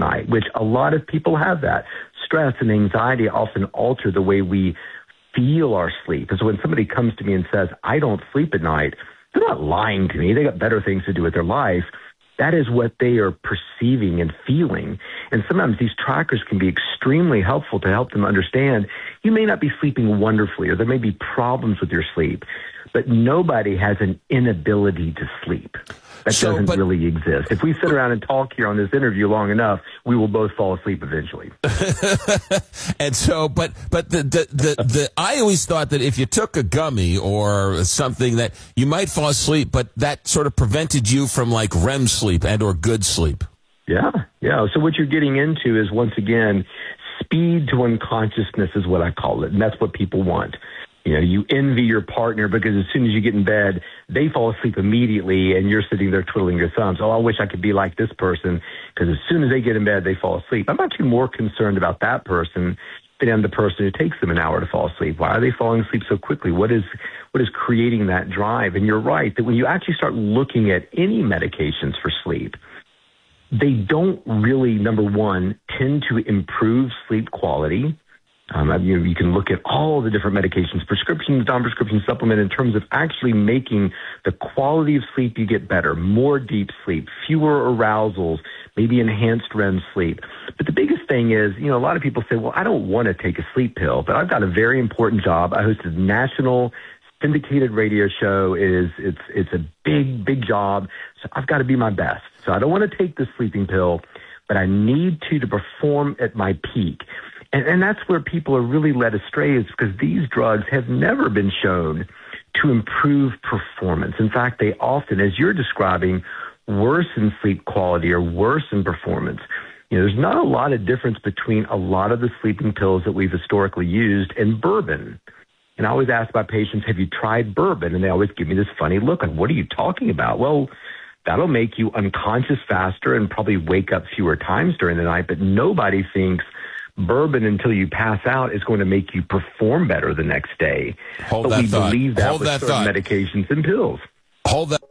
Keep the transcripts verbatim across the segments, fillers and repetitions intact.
night, which a lot of people have that. Stress and anxiety often alter the way we feel our sleep. And so when somebody comes to me and says, I don't sleep at night, they're not lying to me. They got better things to do with their life. That is what they are perceiving and feeling. And sometimes these trackers can be extremely helpful to help them understand you may not be sleeping wonderfully, or there may be problems with your sleep, but nobody has an inability to sleep. That so, doesn't but, really exist. If we sit around and talk here on this interview long enough, we will both fall asleep eventually. And so, but but the, the the the I always thought that if you took a gummy or something that you might fall asleep, but that sort of prevented you from like R E M sleep and or good sleep. Yeah, yeah. So what you're getting into is, once again, speed to unconsciousness is what I call it, and that's what people want. You know, you envy your partner because as soon as you get in bed, they fall asleep immediately and you're sitting there twiddling your thumbs. Oh, I wish I could be like this person, because as soon as they get in bed, they fall asleep. I'm actually more concerned about that person than I'm the person who takes them an hour to fall asleep. Why are they falling asleep so quickly? What is what is creating that drive? And you're right that when you actually start looking at any medications for sleep, they don't really, number one, tend to improve sleep quality. Um, you, you can look at all the different medications, prescriptions, non-prescription supplement, in terms of actually making the quality of sleep you get better, more deep sleep, fewer arousals, maybe enhanced R E M sleep. But the biggest thing is, you know, a lot of people say, well, I don't want to take a sleep pill, but I've got a very important job. I host a national syndicated radio show. It is, it's, it's a big, big job. So I've got to be my best. So I don't want to take the sleeping pill, but I need to, to perform at my peak. And, and that's where people are really led astray, is because these drugs have never been shown to improve performance. In fact, they often, as you're describing, worsen sleep quality or worsen performance. You know, there's not a lot of difference between a lot of the sleeping pills that we've historically used and bourbon. And I always ask my patients, have you tried bourbon? And they always give me this funny look, like, what are you talking about? Well, that'll make you unconscious faster and probably wake up fewer times during the night, but nobody thinks bourbon until you pass out is going to make you perform better the next day. Hold but that we thought. believe that Hold with that certain thought. medications and pills. Hold that.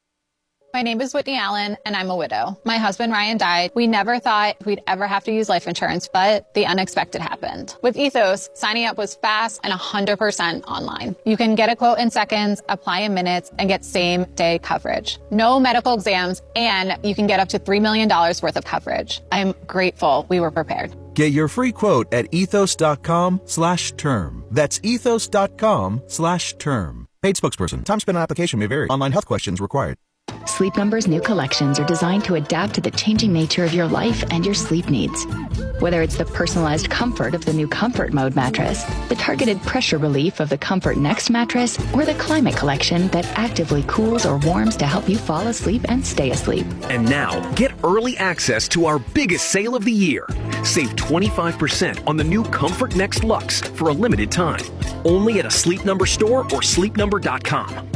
My name is Whitney Allen, and I'm a widow. My husband, Ryan, died. We never thought we'd ever have to use life insurance, but the unexpected happened. With Ethos, signing up was fast and one hundred percent online. You can get a quote in seconds, apply in minutes, and get same-day coverage. No medical exams, and you can get up to three million dollars worth of coverage. I'm grateful we were prepared. Get your free quote at ethos.com slash term. That's ethos.com slash term. Paid spokesperson. Time spent on application may vary. Online health questions required. Sleep Number's new collections are designed to adapt to the changing nature of your life and your sleep needs. Whether it's the personalized comfort of the new Comfort Mode mattress, the targeted pressure relief of the Comfort Next mattress, or the Climate Collection that actively cools or warms to help you fall asleep and stay asleep. And now, get early access to our biggest sale of the year. Save twenty-five percent on the new Comfort Next Luxe for a limited time. Only at a Sleep Number store or sleep number dot com.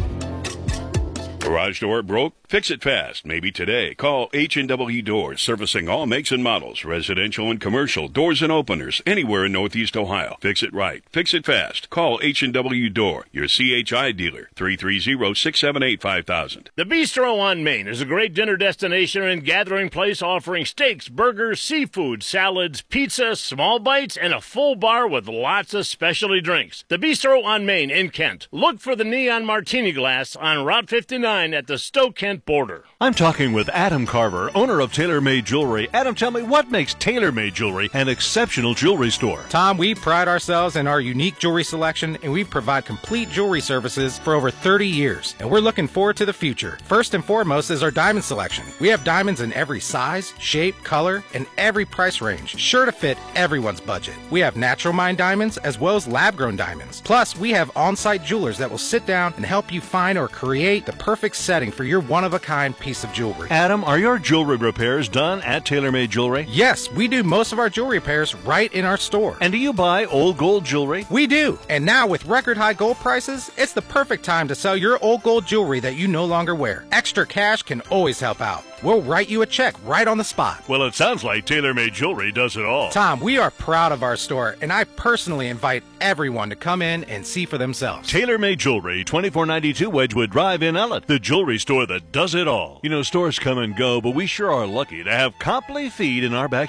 Garage door broke? Fix it fast. Maybe today. Call H and W Doors, servicing all makes and models, residential and commercial, doors and openers, anywhere in Northeast Ohio. Fix it right. Fix it fast. Call H and W Door, your C H I dealer, three three zero, six seven eight, five thousand. The Bistro on Main is a great dinner destination and gathering place offering steaks, burgers, seafood, salads, pizza, small bites, and a full bar with lots of specialty drinks. The Bistro on Main in Kent. Look for the neon martini glass on Route fifty-nine at the Stowe-Kent border. I'm talking with Adam Carver, owner of TaylorMade Jewelry. Adam, tell me, what makes TaylorMade Jewelry an exceptional jewelry store? Tom, we pride ourselves in our unique jewelry selection, and we provide complete jewelry services for over thirty years, and we're looking forward to the future. First and foremost is our diamond selection. We have diamonds in every size, shape, color, and every price range, sure to fit everyone's budget. We have natural mined diamonds as well as lab-grown diamonds. Plus, we have on-site jewelers that will sit down and help you find or create the perfect setting for your one-of-a-kind piece of jewelry. Adam, are your jewelry repairs done at TaylorMade Jewelry? Yes, we do most of our jewelry repairs right in our store. And do you buy old gold jewelry? We do. And now with record high gold prices, it's the perfect time to sell your old gold jewelry that you no longer wear. Extra cash can always help out. We'll write you a check right on the spot. Well, it sounds like TaylorMade Jewelry does it all. Tom, we are proud of our store, and I personally invite everyone to come in and see for themselves. TaylorMade Jewelry, twenty-four ninety-two Wedgwood Drive in Ellett, the jewelry store that does it all. You know, stores come and go, but we sure are lucky to have Copley Feed in our backyard.